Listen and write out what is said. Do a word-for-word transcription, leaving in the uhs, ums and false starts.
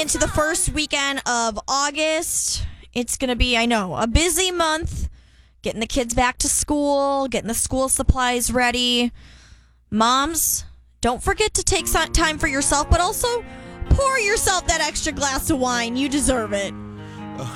into the first weekend of August. It's going to be, I know, a busy month. Getting the kids back to school, getting the school supplies ready. Moms, don't forget to take some time for yourself, but also pour yourself that extra glass of wine. You deserve it.